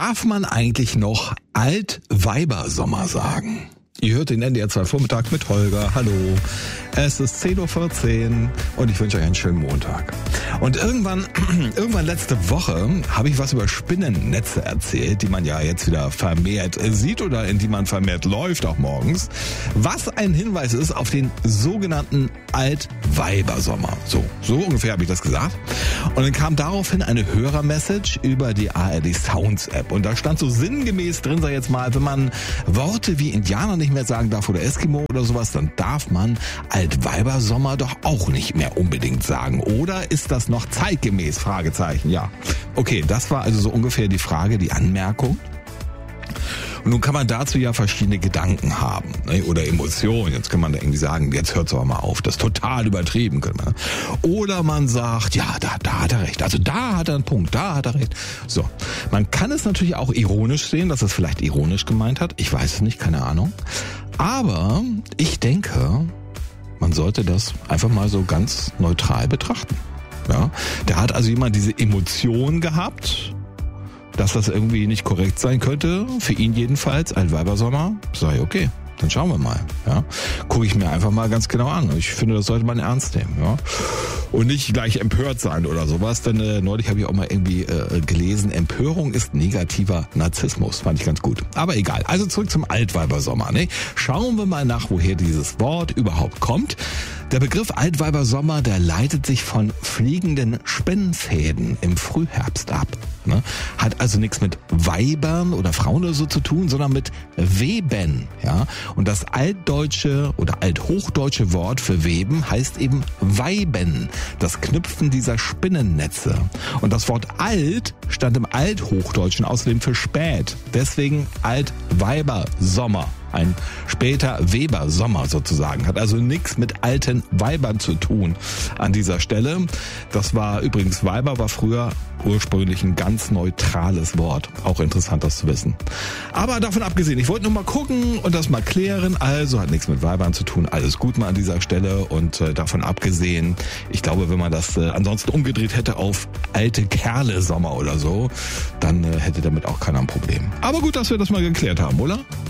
Darf man eigentlich noch Altweibersommer sagen? Ihr hört den NDR 2 Vormittag mit Holger. Hallo. Es ist 10.14 Uhr und ich wünsche euch einen schönen Montag. Und irgendwann letzte Woche habe ich was über Spinnennetze erzählt, die man ja jetzt wieder vermehrt sieht oder in die man vermehrt läuft, auch morgens. Was ein Hinweis ist auf den sogenannten Altweibersommer. So ungefähr habe ich das gesagt. Und dann kam daraufhin eine Hörermessage über die ARD Sounds App. Und da stand so sinngemäß drin, sag ich jetzt mal, wenn man Worte wie Indianer nicht mehr sagen darf oder Eskimo oder sowas, dann darf man Altweibersommer doch auch nicht mehr unbedingt sagen. Oder ist das noch zeitgemäß? Fragezeichen, ja. Okay, das war also so ungefähr die Frage, die Anmerkung. Und nun kann man dazu ja verschiedene Gedanken haben, ne? Oder Emotionen. Jetzt kann man da irgendwie sagen, jetzt hört's aber mal auf. Das ist total übertrieben. Oder man sagt, ja, da hat er recht. Also da hat er einen Punkt, da hat er recht. So, man kann es natürlich auch ironisch sehen, dass es vielleicht ironisch gemeint hat. Ich weiß es nicht, keine Ahnung. Aber ich denke, man sollte das einfach mal so ganz neutral betrachten. Ja? Da hat also jemand diese Emotion gehabt, dass das irgendwie nicht korrekt sein könnte, für ihn jedenfalls, Altweibersommer, sag ich, okay, dann schauen wir mal. Ja. Gucke ich mir einfach mal ganz genau an. Ich finde, das sollte man ernst nehmen. Ja. Und nicht gleich empört sein oder sowas, denn neulich habe ich auch mal irgendwie gelesen, Empörung ist negativer Narzissmus. Fand ich ganz gut. Aber egal. Also zurück zum Altweibersommer. Ne? Schauen wir mal nach, woher dieses Wort überhaupt kommt. Der Begriff Altweibersommer, der leitet sich von fliegenden Spinnfäden im Frühherbst ab. Ne? Hat also nichts mit Weibern oder Frauen oder so zu tun, sondern mit Weben. Ja? Und das altdeutsche oder althochdeutsche Wort für Weben heißt eben Weiben. Das Knüpfen dieser Spinnennetze. Und das Wort alt stand im Althochdeutschen außerdem für spät. Deswegen Altweibersommer. Ein später Webersommer sozusagen. Hat also nichts mit alten Weibern zu tun an dieser Stelle. Das war übrigens, Weiber war früher ursprünglich ein ganz neutrales Wort. Auch interessant, das zu wissen. Aber davon abgesehen, ich wollte nur mal gucken und das mal klären. Also hat nichts mit Weibern zu tun. Alles gut mal an dieser Stelle. Und davon abgesehen, ich glaube, wenn man das ansonsten umgedreht hätte auf alte Kerle Sommer oder so, dann hätte damit auch keiner ein Problem. Aber gut, dass wir das mal geklärt haben, oder?